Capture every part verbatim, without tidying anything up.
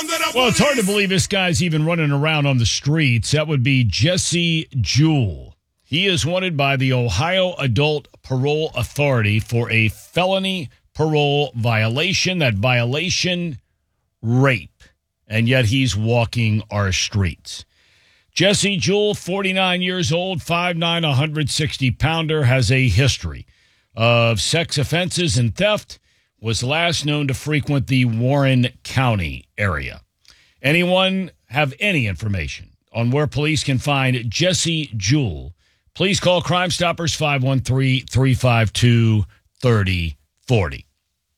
Well, it's hard to believe this guy's even running around on the streets. That would be Jesse Jewell. He is wanted by the Ohio Adult Parole Authority for a felony parole violation. That violation, rape. And yet he's walking our streets. Jesse Jewell, forty-nine years old, five nine, one hundred sixty pounder, has a history of sex offenses and theft, was last known to frequent the Warren County area. Anyone have any information on where police can find Jesse Jewell, please call Crime Stoppers five one three, three five two, three oh four oh.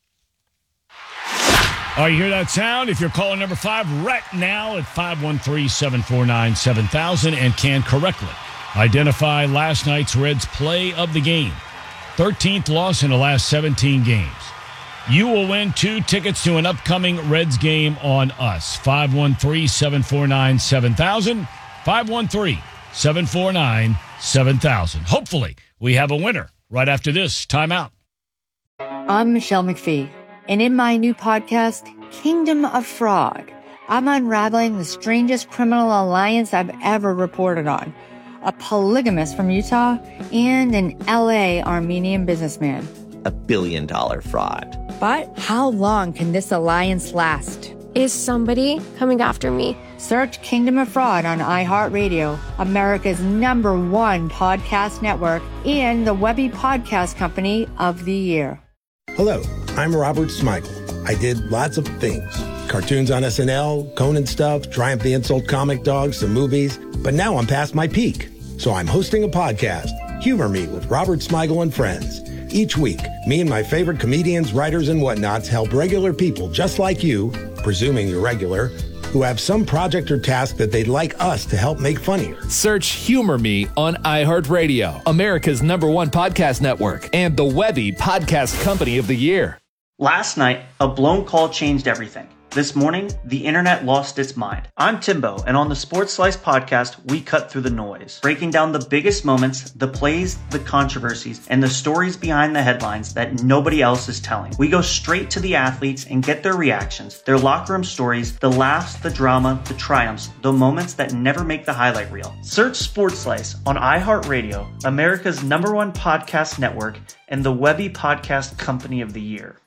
All right, you hear that sound? If you're calling number five right now at five one three, seven four nine, seven thousand and can correctly identify last night's Reds play of the game, thirteenth loss in the last seventeen games, you will win two tickets to an upcoming Reds game on us. five one three, seven four nine, seven thousand, five one three, seven four nine, seven thousand. Hopefully, we have a winner right after this timeout. I'm Michelle McPhee, and in my new podcast, Kingdom of Fraud, I'm unraveling the strangest criminal alliance I've ever reported on. A polygamist from Utah and an L A Armenian businessman. A billion dollar fraud. But how long can this alliance last? Is somebody coming after me? Search Kingdom of Fraud on iHeartRadio, America's number one podcast network, and the Webby Podcast Company of the Year. Hello, I'm Robert Smigel. I did lots of things. Cartoons on S N L, Conan stuff, Triumph the Insult comic dogs, some movies. But now I'm past my peak. So I'm hosting a podcast, Humor Me with Robert Smigel and Friends. Each week, me and my favorite comedians, writers, and whatnots help regular people just like you, presuming you're regular, who have some project or task that they'd like us to help make funnier. Search Humor Me on iHeartRadio, America's number one podcast network, and the Webby Podcast Company of the Year. Last night, a blown call changed everything. This morning, the internet lost its mind. I'm Timbo, and on the Sports Slice podcast, we cut through the noise, breaking down the biggest moments, the plays, the controversies, and the stories behind the headlines that nobody else is telling. We go straight to the athletes and get their reactions, their locker room stories, the laughs, the drama, the triumphs, the moments that never make the highlight reel. Search Sports Slice on iHeartRadio, America's number one podcast network, and the Webby Podcast Company of the Year.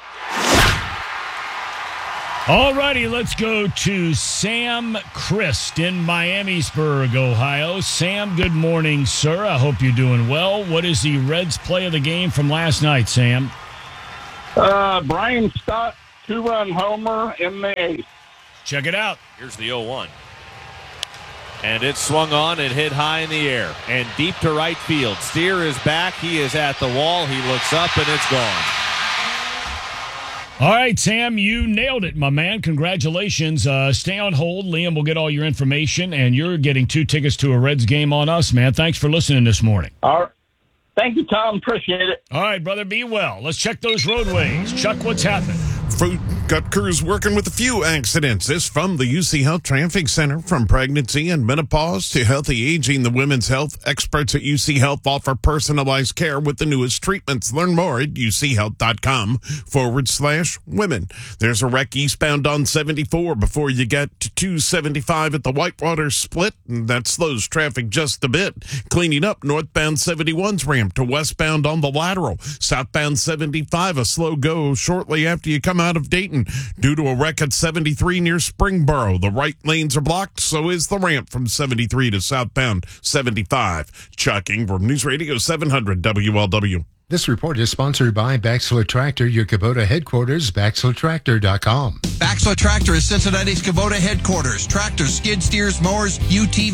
All righty, let's go to Sam Christ in Miamisburg, Ohio. Sam, good morning, sir. I hope you're doing well. What is the Reds play of the game from last night, Sam? Uh, Brian Stott, two-run homer in the eighth. Check it out. Here's the oh one. And it's swung on and hit high in the air and deep to right field. Steer is back. He is at the wall. He looks up, and it's gone. All right, Sam, you nailed it, my man. Congratulations. Uh, stay on hold. Liam will get all your information, and you're getting two tickets to a Reds game on us, man. Thanks for listening this morning. All right. Thank you, Tom. Appreciate it. All right, brother, be well. Let's check those roadways. Chuck, what's happening? Food got crews working with a few accidents. This from the U C Health Traffic Center. From pregnancy and menopause to healthy aging, the women's health experts at U C Health offer personalized care with the newest treatments. Learn more at uchealth.com forward slash women. There's a wreck eastbound on seventy-four before you get to two seventy-five at the Whitewater split, and that slows traffic just a bit. Cleaning up northbound seventy-one's ramp to westbound on the lateral. Southbound seventy-five, a slow go shortly after you come out of Dayton due to a wreck at seventy-three near Springboro. The right lanes are blocked, so is the ramp from seventy-three to southbound seventy-five. Chuck Ingram, News Radio seven hundred W L W. This report is sponsored by Baxler Tractor, your Kubota headquarters, baxler tractor dot com. Baxler Tractor is Cincinnati's Kubota headquarters. Tractors, skid steers, mowers, U T